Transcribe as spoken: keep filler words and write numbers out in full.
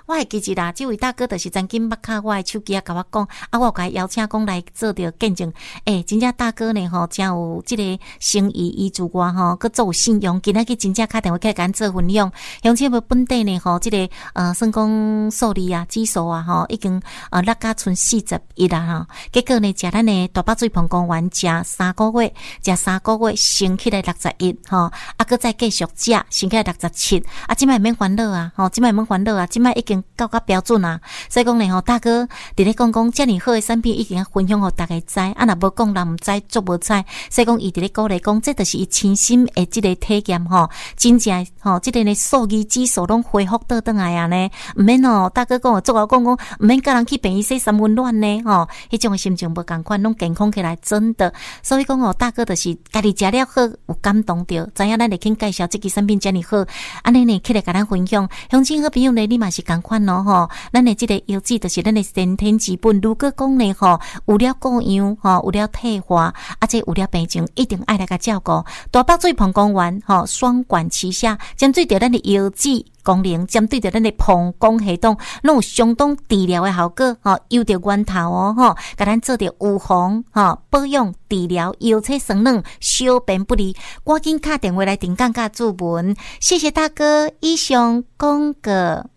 我会记住啦，这位大哥就是曾经捌卡我的手机啊，甲我讲，啊，我有甲邀请讲来做着见证。诶、欸，真正大哥呢吼，真有这个诚意依住我吼，佮做有信用，今仔日真正打电话起来甲咱做分享。而且要本地呢吼，这个呃，算讲数字啊、指数啊吼，已经呃落甲剩四十一啦吼。结果呢，食咱的大北水澎公园食三个月，食三个月升起来六十一吼，啊，佮再继续食升起来六十七，啊，即摆免烦恼啊，吼，即摆免烦恼啊，即摆已经到达标准啊。所以讲呢吼，大哥伫咧讲讲遮尔好的产品已经分享互大家知，啊，若无讲人毋知足无彩。所以讲伊伫咧鼓励讲，这就是伊亲身的即个体验吼，真正吼，即个呢数字指数拢恢复倒转来啊呢，毋免哦，大哥讲做我讲讲，毋免甲人去病院洗三温暖呢吼，迄种的心情无共款，拢健康起来真的。所以讲哦，大哥就是家己食了好，有感动着，知影咱会去介绍即个产品遮尔好，安尼呢起来甲咱分享。乡亲好朋友呢，你嘛是共款咯吼，咱的即个药剂就是咱的先天之本。如果讲呢吼，有了过样吼，有了退化，啊，这有了病情，一定爱来甲照顾。大北水澎公园吼，双管齐下，针对着咱的药剂功能，针对着咱的膀胱系统，拢有相当治疗的效果吼，由着源头哦吼，甲咱做着预防吼、保养、治疗、药车生冷、小便不利，赶紧打电话来订购甲注文。谢谢大哥，以上广告。